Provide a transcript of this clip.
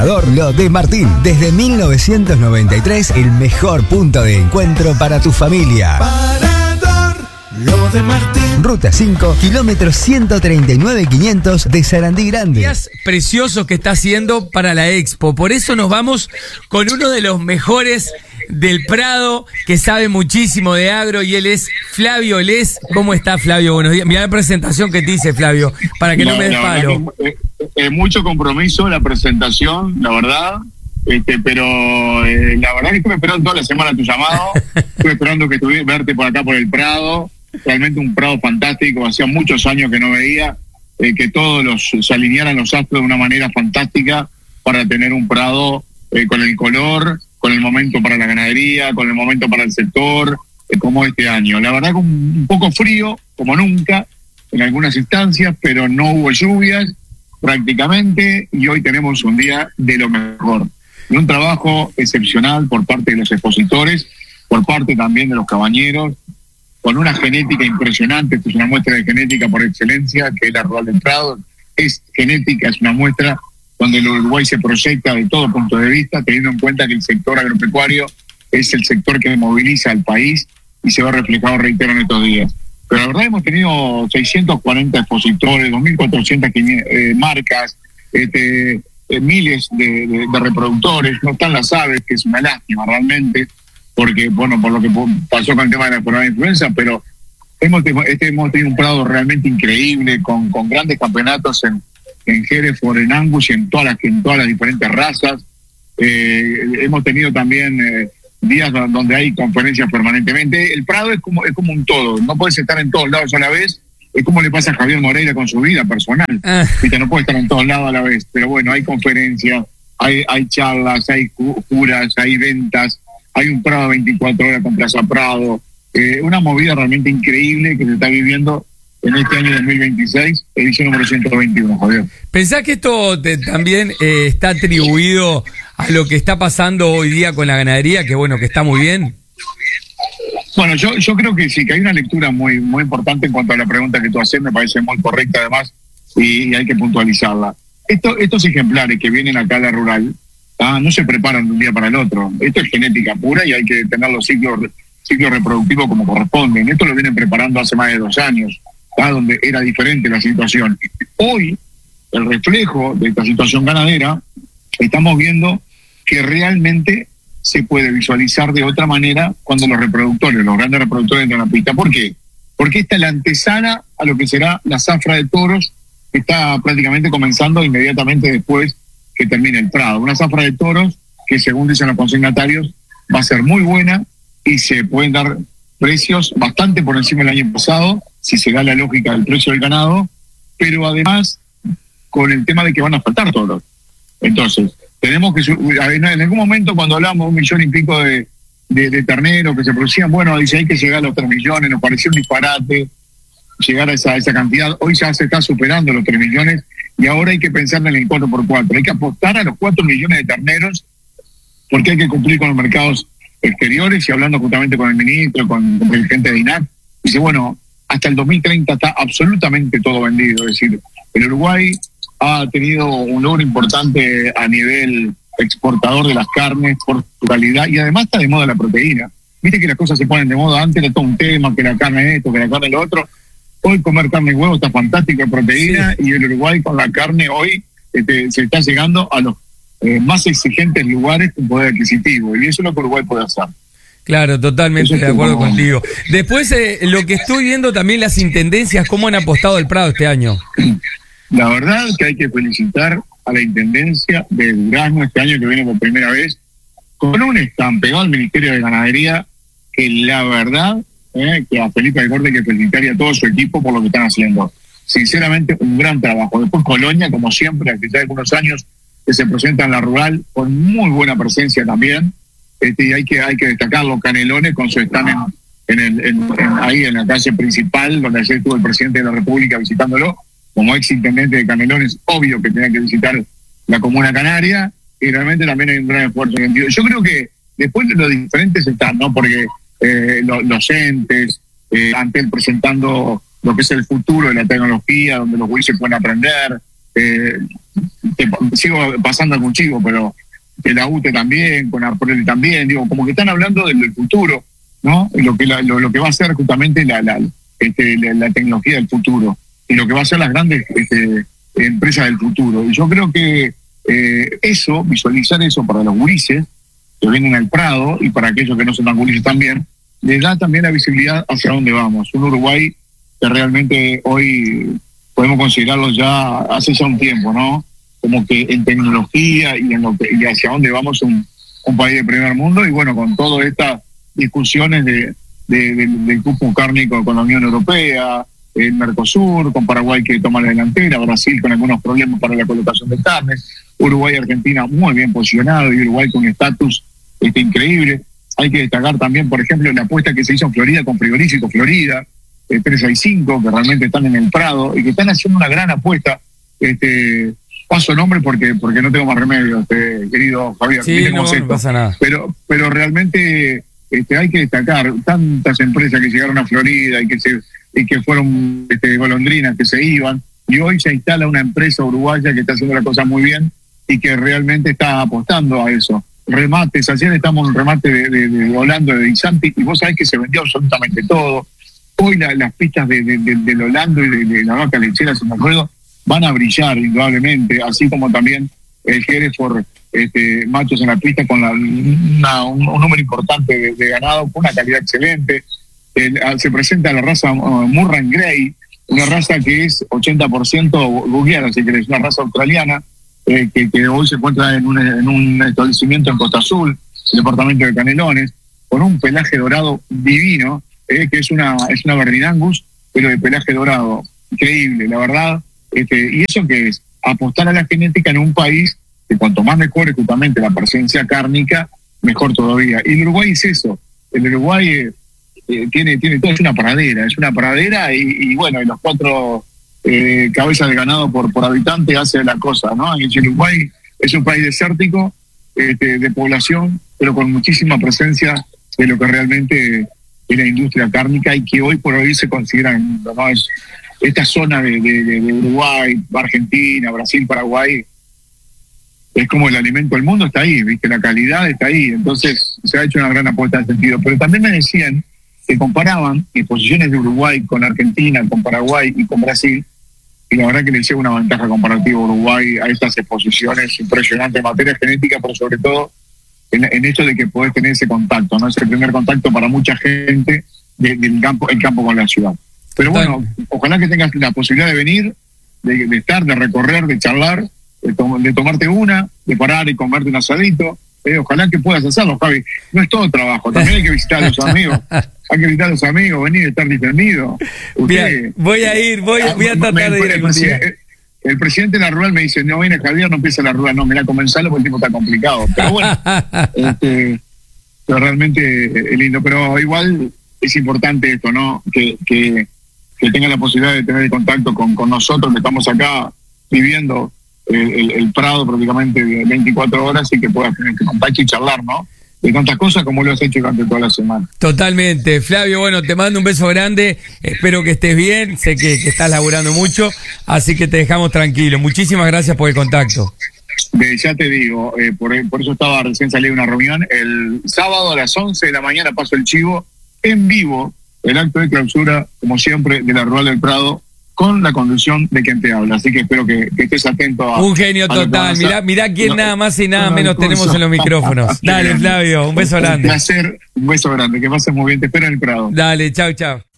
Lo de Martín, desde 1993, el mejor punto de encuentro para tu familia. Parador, lo de Martín. Ruta 5, kilómetro 139.500 de Sarandí Grande. Días preciosos que está haciendo para la Expo. Por eso nos vamos con uno de los mejores del Prado, que sabe muchísimo de agro, y él es Flavio Les. ¿Cómo está, Flavio? Buenos días. Mirá la presentación que te hice, Flavio, para que no me des palo. Mucho compromiso la presentación, la verdad. Pero la verdad que estuve esperando toda la semana tu llamado. Estuve esperando verte por acá por el Prado. Realmente un Prado fantástico. Hacía muchos años que no veía que todos se alinearan los astros de una manera fantástica para tener un Prado con el color, con el momento para la ganadería, con el momento para el sector, como este año. La verdad, con un poco frío, como nunca, en algunas instancias, pero no hubo lluvias prácticamente, y hoy tenemos un día de lo mejor. Y un trabajo excepcional por parte de los expositores, por parte también de los cabañeros, con una genética impresionante. Esto es una muestra de genética por excelencia, que es la Rural del Prado. Es genética, es una muestra donde el Uruguay se proyecta de todo punto de vista, teniendo en cuenta que el sector agropecuario es el sector que moviliza al país y se ve reflejado, reitero, en estos días. Pero la verdad hemos tenido 640 expositores, 2.400 marcas, miles de reproductores. No están las aves, que es una lástima realmente, porque, bueno, por lo que pasó con el tema de la enfermedad de influenza, pero hemos tenido un Prado realmente increíble, con grandes campeonatos en Hereford, en Angus y en todas las diferentes razas. Hemos tenido también días donde hay conferencias permanentemente. El Prado es como un todo, no puedes estar en todos lados a la vez. Es como le pasa a Javier Moreira con su vida personal. ¿Viste? No puede estar en todos lados a la vez, pero bueno, hay conferencias, hay charlas, hay juras, hay ventas, hay un Prado 24 horas con Plaza Prado. Una movida realmente increíble que se está viviendo en este año 2026, edición número 121, Javier. ¿Pensás que esto también está atribuido a lo que está pasando hoy día con la ganadería, que bueno, que está muy bien? Bueno, yo creo que sí, que hay una lectura muy muy importante en cuanto a la pregunta que tú haces, me parece muy correcta además, y hay que puntualizarla. Estos ejemplares que vienen acá a la rural, no se preparan de un día para el otro. Esto es genética pura y hay que tener los ciclos reproductivos como corresponden. Esto lo vienen preparando hace más de 2 años. Donde era diferente la situación. Hoy, el reflejo de esta situación ganadera, estamos viendo que realmente se puede visualizar de otra manera cuando los grandes reproductores entran a la pista. ¿Por qué? Porque esta es la antesala a lo que será la zafra de toros, que está prácticamente comenzando inmediatamente después que termine el Prado. Una zafra de toros que, según dicen los consignatarios, va a ser muy buena y se pueden dar precios bastante por encima del año pasado, si se da la lógica del precio del ganado, pero además con el tema de que van a faltar toros. Entonces, tenemos que, en algún momento cuando hablamos de 1,5 millones de terneros que se producían, bueno, dice hay que llegar a los 3 millones, nos pareció un disparate llegar a esa cantidad. Hoy ya se está superando los 3 millones y ahora hay que pensar en el 4x4. Hay que apostar a los 4 millones de terneros porque hay que cumplir con los mercados exteriores, y hablando justamente con el ministro, con el gente de INAC, dice, bueno, hasta el 2030 está absolutamente todo vendido. Es decir, el Uruguay ha tenido un logro importante a nivel exportador de las carnes por su calidad, y además está de moda la proteína. Viste que las cosas se ponen de moda, antes era todo un tema, que la carne esto, que la carne lo otro. Hoy comer carne y huevo está fantástico, proteína, sí. Y el Uruguay con la carne hoy se está llegando a los más exigentes lugares con poder adquisitivo, y eso es lo que Uruguay puede hacer. Claro, totalmente de acuerdo contigo. Después, lo que estoy viendo también, las intendencias, cómo han apostado el Prado este año. La verdad es que hay que felicitar a la intendencia de Durazno este año, que viene por primera vez con un stand pegado al Ministerio de Ganadería, que la verdad, que a Felipe Alcorte hay que felicitar y a todo su equipo por lo que están haciendo. Sinceramente, un gran trabajo. Después Colonia, como siempre, hace ya algunos años que se presenta en la rural, con muy buena presencia también, y hay que destacar los Canelones con su stand ahí en la calle principal, donde ayer estuvo el presidente de la República visitándolo. Como ex intendente de Canelones, obvio que tenía que visitar la Comuna Canaria, y realmente también hay un gran esfuerzo en el sentido. Yo creo que después de los diferentes están, ¿no? Porque los entes, Antel presentando lo que es el futuro de la tecnología, donde los jueces pueden aprender, sigo pasando algún chivo, pero de la UTE también, con April también, digo, como que están hablando del futuro, ¿no? Lo que va a ser justamente la tecnología del futuro y lo que va a ser las grandes empresas del futuro. Y yo creo que visualizar eso para los gurises que vienen al Prado y para aquellos que no son tan gurises también, les da también la visibilidad hacia dónde vamos. Un Uruguay que realmente hoy podemos considerarlo ya hace ya un tiempo, ¿no? Como que en tecnología y hacia dónde vamos un país de primer mundo, y bueno, con todas estas discusiones del cupo cárnico con la Unión Europea, el Mercosur, con Paraguay que toma la delantera, Brasil con algunos problemas para la colocación de carnes, Uruguay y Argentina muy bien posicionado, y Uruguay con un estatus increíble. Hay que destacar también, por ejemplo, la apuesta que se hizo en Florida con Frigorífico Florida, 365, que realmente están en el Prado y que están haciendo una gran apuesta. Paso nombre porque no tengo más remedio, querido Javier. Sí, no pasa nada. Pero realmente hay que destacar tantas empresas que llegaron a Florida y que fueron golondrinas que se iban, y hoy se instala una empresa uruguaya que está haciendo la cosa muy bien y que realmente está apostando a eso. Remates, ayer estamos en un remate de Holando, de Isanti, y vos sabés que se vendió absolutamente todo. Hoy las pistas del Holando y de la vaca lechera, si me acuerdo, van a brillar indudablemente, así como también el Hereford, machos en la pista con un número importante de ganado, con una calidad excelente. Se presenta la raza Murray Grey, una raza que es 80% bugueada, así que es una raza australiana, que hoy se encuentra en un establecimiento en Costa Azul, el departamento de Canelones, con un pelaje dorado divino, que es una Berlin Angus, pero de pelaje dorado, increíble, la verdad. Y eso que es apostar a la genética en un país que cuanto más mejore justamente la presencia cárnica, mejor todavía. Y el Uruguay es eso. El Uruguay tiene todo, es una pradera y bueno, y los 4 cabezas de ganado por habitante hace la cosa, ¿no? Y el Uruguay es un país desértico, de población, pero con muchísima presencia de lo que realmente es la industria cárnica y que hoy por hoy se considera, ¿no? Esta zona de Uruguay, Argentina, Brasil, Paraguay, es como el alimento del mundo, está ahí, ¿viste? La calidad está ahí. Entonces se ha hecho una gran apuesta en ese sentido. Pero también me decían que comparaban exposiciones de Uruguay con Argentina, con Paraguay y con Brasil, y la verdad que le lleva una ventaja comparativa a Uruguay a estas exposiciones impresionantes en materia genética, pero sobre todo en esto de que podés tener ese contacto, ¿no? Es el primer contacto para mucha gente el campo con la ciudad. Pero bueno, ojalá que tengas la posibilidad de venir, de estar, de recorrer, de charlar, de tomarte una, de parar y comerte un asadito. Ojalá que puedas hacerlo, Javi. No es todo trabajo, también hay que visitar a los amigos. Hay que visitar a los amigos, venir, estar distendido. Bien, voy a tratar de ir algún día. El presidente de la rural me dice, no viene Javier, no empieza la rural. No, mirá, comenzalo porque el tiempo está complicado. Pero bueno, pero realmente es lindo. Pero igual es importante esto, ¿no? Que tenga la posibilidad de tener contacto con nosotros que estamos acá viviendo el Prado prácticamente de 24 horas y que puedas tener contacto y charlar, ¿no? De tantas cosas como lo has hecho durante toda la semana. Totalmente. Flavio, bueno, te mando un beso grande, espero que estés bien, sé que estás laburando mucho, así que te dejamos tranquilo. Muchísimas gracias por el contacto. Ya te digo, por eso estaba recién salí de una reunión. El sábado a las 11 de la mañana paso el chivo en vivo, el acto de clausura, como siempre, de la Rural del Prado, con la conducción de quien te habla. Así que espero que estés atento a... Un genio total. Mirá quién nada más y nada menos tenemos en los micrófonos. Dale, Flavio, un beso grande. Un placer, un beso grande. Que pases muy bien. Te espero en el Prado. Dale, chau.